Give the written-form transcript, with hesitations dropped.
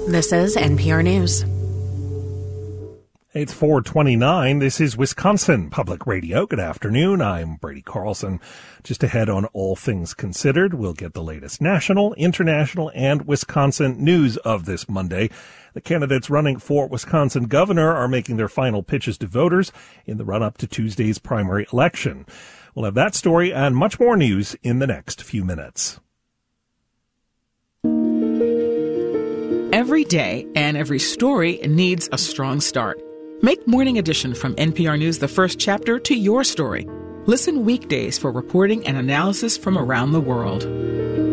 This is NPR News. It's 4:29. This is Wisconsin Public Radio. Good afternoon. I'm Brady Carlson. Just ahead on All Things Considered, we'll get the latest national, international, and Wisconsin news of this Monday. The candidates running for Wisconsin governor are making their final pitches to voters in the run-up to Tuesday's primary election. We'll have that story and much more news in the next few minutes. Every day and every story needs a strong start. Make Morning Edition from NPR News the first chapter to your story. Listen weekdays for reporting and analysis from around the world.